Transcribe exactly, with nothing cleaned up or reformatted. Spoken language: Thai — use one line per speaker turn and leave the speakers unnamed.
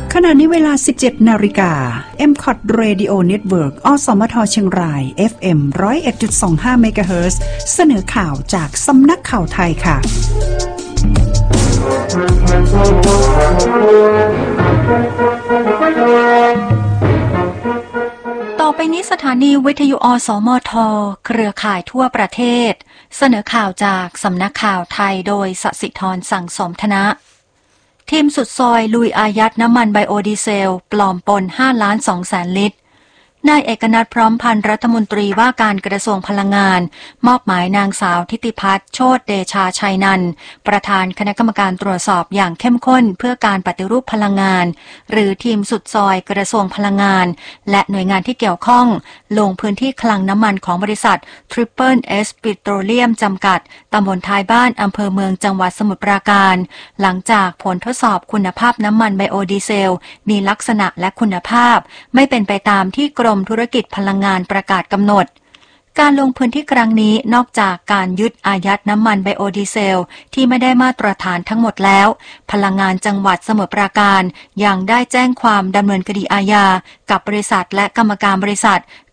ขณะนี้เวลา สิบเจ็ดนาฬิกา เอ็ม ซี โอ ที Radio Network อสมทเชียงราย เอฟ เอ็ม หนึ่งศูนย์เอ็ดจุดสองห้า เมกะเฮิรตซ์ เสนอข่าวจากสำนักข่าวไทยค่ะ
ต่อไปนี้สถานีวิทยุอสมทเครือข่ายทั่วประเทศเสนอข่าวจากสำนักข่าวไทยโดยสศิธรสั่งสมธนะทีมสุดซอยลุยอายัดน้ำมันไบโอดีเซลปลอมปนห้าล้านสองแสนลิตรนายเอกนัทพร้อมพันธ์รัฐมนตรีว่าการกระทรวงพลังงานมอบหมายนางสาวทิติพัฒน์โชติเดชาชัยนันท์ประธานคณะกรรมการตรวจสอบอย่างเข้มข้นเพื่อการปฏิรูปพลังงานหรือทีมสุดซอยกระทรวงพลังงานและหน่วยงานที่เกี่ยวข้องลงพื้นที่คลังน้ำมันของบริษัท Triple S Petroleum จำกัดตำบลท้ายบ้านอำเภอเมืองจังหวัดสมุทรปราการหลังจากผลทดสอบคุณภาพน้ำมันไบโอดีเซลมีลักษณะและคุณภาพไม่เป็นไปตามที่กรมธุรกิจพลังงานประกาศกำหนดการลงพื้นที่ครั้งนี้นอกจากการยึดอายัดน้ำมันไบโอดีเซลที่ไม่ได้มาตรฐานทั้งหมดแล้วพลังงานจังหวัดสมุทรปราการยังได้แจ้งความดำเนินคดีอาญากับบริษัทและกรรมการบริษัท